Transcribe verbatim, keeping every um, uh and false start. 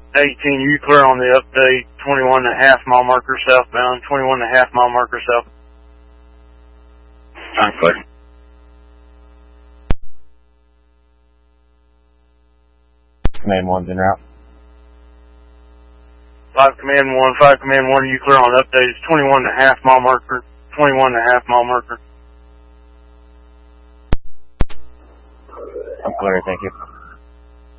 eighteen, you clear on the update, twenty-one and a half mile marker southbound, twenty-one and a half mile marker south. I'm clear. Command one's en route. five Command one, five Command one, you clear on update, it's twenty-one and a half mile marker, twenty-one and a half mile marker. I'm clear, thank you.